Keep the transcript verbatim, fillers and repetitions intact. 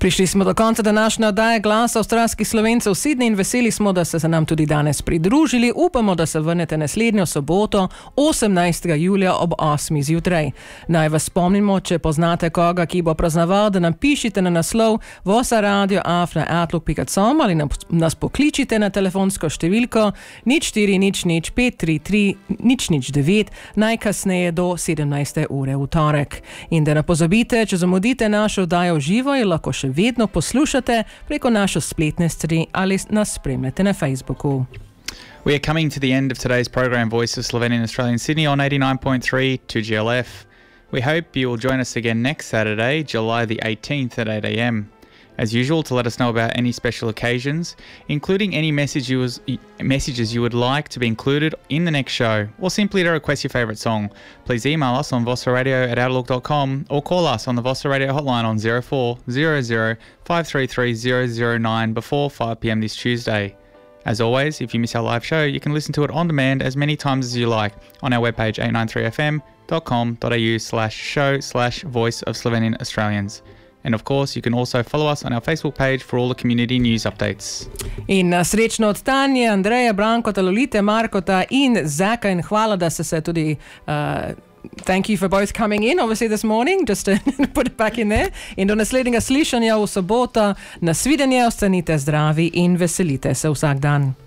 Prišli smo do konca današnje oddaje Glas avstralskih Slovencev v Sydney in veseli smo, da ste se nam tudi danes pridružili. Upamo, da se vrnete naslednjo soboto, osemnajstega julija ob osmih zjutraj. Naj vas spomnimo, če poznate koga, ki bo praznoval, da nam pišite na naslov vosaradio afna outlook pika com ali nas pokličite na telefonsko številko nič štiri nič nič pet tri tri nič nič devet najkasneje do sedemnajste ure v torek. In da ne pozabite, če zamudite našo oddajo v živo, je lahko še vedno poslušate preko naše spletne strani ali nas spremljate na Facebooku. We are coming to the end of today's program Voice of Slovenian Australian Sydney on eighty-nine point three two G L F. We hope you will join us again next Saturday, July the eighteenth at eight a m. As usual, to let us know about any special occasions, including any message you was, messages you would like to be included in the next show, or simply to request your favourite song, please email us on vossaradio at outlook dot com or call us on the Vossa Radio hotline on zero four zero zero five three three zero zero nine before five p m this Tuesday. As always, if you miss our live show, you can listen to it on demand as many times as you like on our webpage eight nine three f m dot com dot a u slash show slash voice of Slovenian Australians. And of course, you can also follow us on our Facebook page for all the community news updates. In srečno od Tanje, Andreja, Brankota, Lolite, Markota in Zaka, in hvala, da ste se tudi... Uh, thank you for both coming in, obviously this morning, just to put it back in there. In do naslednjega slišanja v soboto, nasvidenje, ostanite zdravi in veselite se vsak dan.